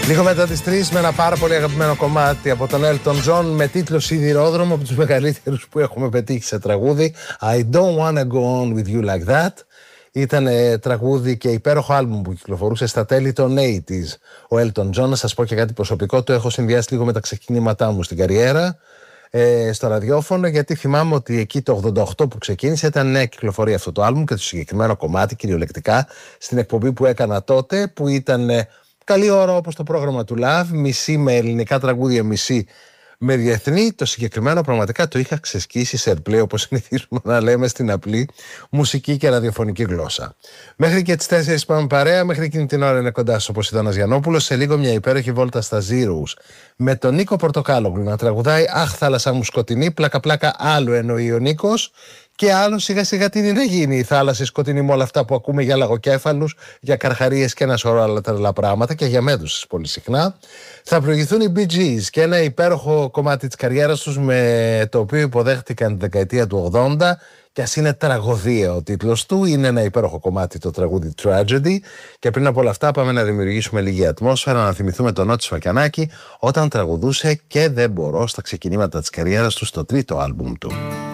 Λίγο μετά τις 3 με ένα πάρα πολύ αγαπημένο κομμάτι από τον Elton John με τίτλο Σιδηρόδρομο, από τους μεγαλύτερους που έχουμε πετύχει σε τραγούδι. I don't wanna go on with you like that. Ήταν τραγούδι και υπέροχο άλμπουμ που κυκλοφορούσε στα τέλη των 80s. Ο Elton John, να σας πω και κάτι προσωπικό, το έχω συνδυάσει λίγο με τα ξεκινήματά μου στην καριέρα στο ραδιόφωνο, γιατί θυμάμαι ότι εκεί το 88 που ξεκίνησε ήταν νέα κυκλοφορία αυτό το άλμπουμ και το συγκεκριμένο κομμάτι κυριολεκτικά στην εκπομπή που έκανα τότε, που ήταν καλή ώρα όπως το πρόγραμμα του Love, μισή με ελληνικά τραγούδια, μισή με διεθνή. Το συγκεκριμένο πραγματικά το είχα ξεσκίσει σε airplay, όπως συνηθίζουμε να λέμε στην απλή μουσική και ραδιοφωνική γλώσσα. Μέχρι και τις 4 πάμε παρέα, μέχρι εκείνη την ώρα είναι κοντά σας ο Ποσειδώνας Γιαννόπουλος. Σε λίγο μια υπέροχη βόλτα στα Zeros με τον Νίκο Πορτοκάλογλου να τραγουδάει «Αχ, θάλασσα μου σκοτεινή». Πλάκα πλάκα άλλο εννοεί ο Νίκος. Και άλλο σιγά σιγά τι είναι να γίνει η θάλασσα σκοτεινή με όλα αυτά που ακούμε για λαγοκέφαλους, για καρχαρίες και ένα σωρό άλλα τρελά πράγματα και για μέδουσες πολύ συχνά. Θα προηγηθούν οι Bee Gees και ένα υπέροχο κομμάτι της καριέρας τους με το οποίο υποδέχτηκαν τη δεκαετία του 80. Και ας είναι τραγωδία ο τίτλος του, είναι ένα υπέροχο κομμάτι το τραγούδι Tragedy. Και πριν από όλα αυτά πάμε να δημιουργήσουμε λίγη ατμόσφαιρα, να θυμηθούμε τον Νότι Σφακιανάκη όταν τραγουδούσε «Και δεν μπορώ» στα ξεκινήματα της καριέρας του στο τρίτο άλμπουμ του.